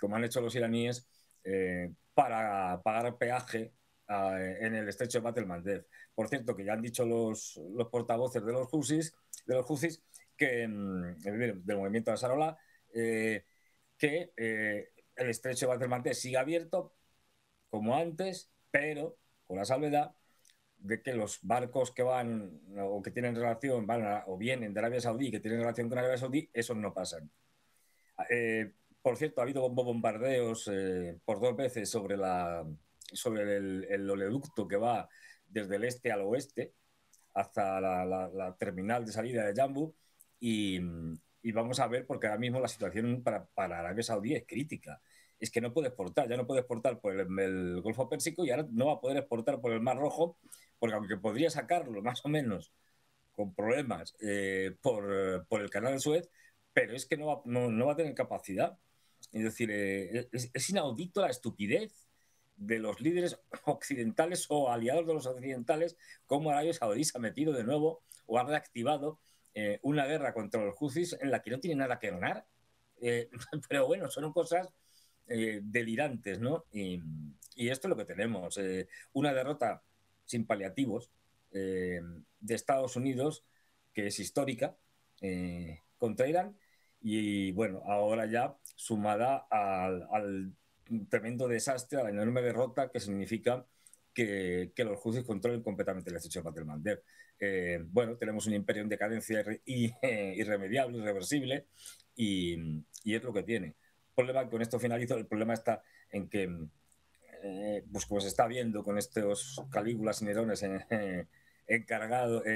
como han hecho los iraníes, para pagar peaje en el estrecho de Bab el-Mandeb. Por cierto, que ya han dicho los portavoces de los Houthis que, del movimiento de Ansarullah, que el estrecho de Bab el-Mandeb sigue abierto como antes, pero con la salvedad de que los barcos que van o que tienen relación o vienen de Arabia Saudí, que tienen relación con Arabia Saudí, esos no pasan. Por cierto, ha habido bombardeos por 2 veces sobre el oleoducto que va desde el este al oeste hasta la terminal de salida de Jambu, y vamos a ver, porque ahora mismo la situación para Arabia Saudí es crítica. Es que no puede exportar, ya no puede exportar por el Golfo Pérsico y ahora no va a poder exportar por el Mar Rojo, porque aunque podría sacarlo más o menos con problemas por el canal de Suez, pero es que no va a tener capacidad. Es decir, es inaudito la estupidez de los líderes occidentales o aliados de los occidentales, como Arabia Saudí se ha metido de nuevo o ha reactivado una guerra contra los Houthis en la que no tiene nada que ganar. Pero bueno, son cosas delirantes, ¿no? Y esto es lo que tenemos, una derrota sin paliativos de Estados Unidos, que es histórica, contra Irán, y bueno, ahora ya sumada al tremendo desastre, a la enorme derrota que significa que los Houthis controlen completamente el estrecho de Bab el-Mandeb. Bueno, tenemos un imperio en decadencia irremediable, irreversible, y es lo que tiene. El problema, con esto finalizo, el problema está en que, pues como se está viendo con estos Calígulas y Nerones encarnados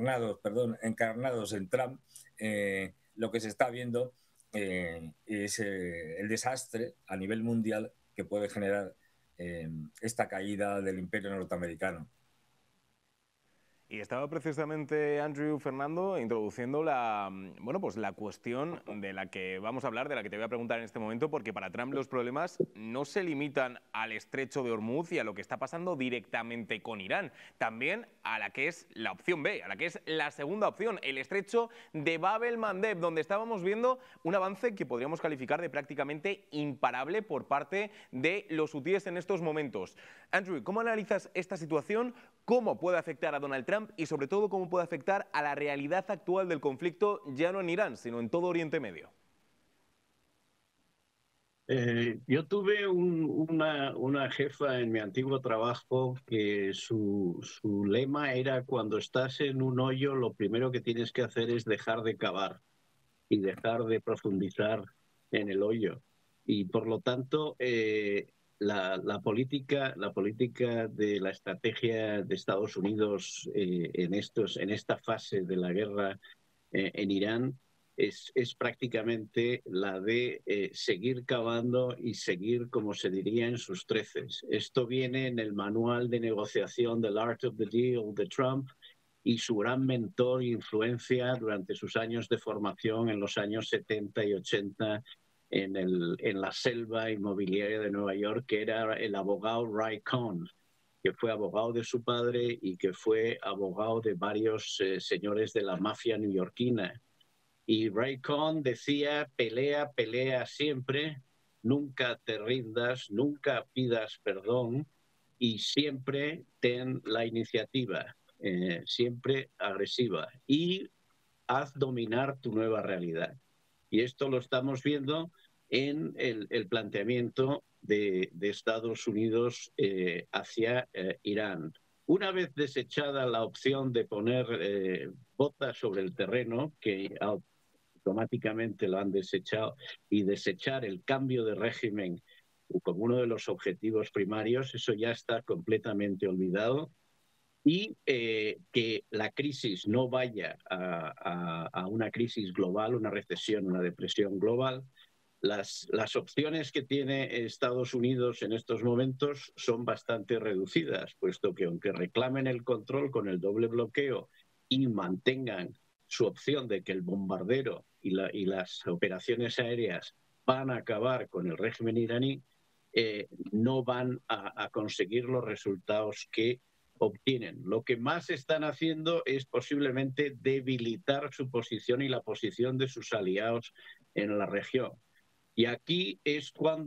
en Trump, lo que se está viendo es el desastre a nivel mundial que puede generar esta caída del imperio norteamericano. Y estaba precisamente Andrew, Fernando, introduciendo bueno, pues la cuestión de la que vamos a hablar, de la que te voy a preguntar en este momento, porque para Trump los problemas no se limitan al estrecho de Hormuz y a lo que está pasando directamente con Irán, también a la que es la opción B, a la que es la segunda opción, el estrecho de Bab el-Mandeb, donde estábamos viendo un avance que podríamos calificar de prácticamente imparable por parte de los hutíes en estos momentos. Andrew, ¿cómo analizas esta situación? ¿Cómo puede afectar a Donald Trump y, sobre todo, cómo puede afectar a la realidad actual del conflicto, ya no en Irán, sino en todo Oriente Medio? Yo tuve una jefa en mi antiguo trabajo que su lema era: cuando estás en un hoyo, lo primero que tienes que hacer es dejar de cavar y dejar de profundizar en el hoyo. Y por lo tanto, la política de la estrategia de Estados Unidos en esta fase de la guerra en Irán es prácticamente la de seguir cavando y seguir, como se diría, en sus treces. Esto viene en el manual de negociación del Art of the Deal de Trump, y su gran mentor e influencia durante sus años de formación en los años 70 y 80 en la selva inmobiliaria de Nueva York, que era el abogado Ray Cohn, que fue abogado de su padre y que fue abogado de varios señores de la mafia neoyorquina. Y Ray Cohn decía: pelea, pelea siempre, nunca te rindas, nunca pidas perdón y siempre ten la iniciativa, siempre agresiva, y haz dominar tu nueva realidad. Y esto lo estamos viendo en el planteamiento de Estados Unidos hacia Irán. Una vez desechada la opción de poner botas sobre el terreno, que automáticamente lo han desechado, y desechar el cambio de régimen como uno de los objetivos primarios, eso ya está completamente olvidado. Y que la crisis no vaya a una crisis global, una recesión, una depresión global. Las opciones que tiene Estados Unidos en estos momentos son bastante reducidas, puesto que aunque reclamen el control con el doble bloqueo y mantengan su opción de que el bombardero y las operaciones aéreas van a acabar con el régimen iraní, no van a conseguir los resultados que obtienen. Lo que más están haciendo es posiblemente debilitar su posición y la posición de sus aliados en la región. Y aquí es cuando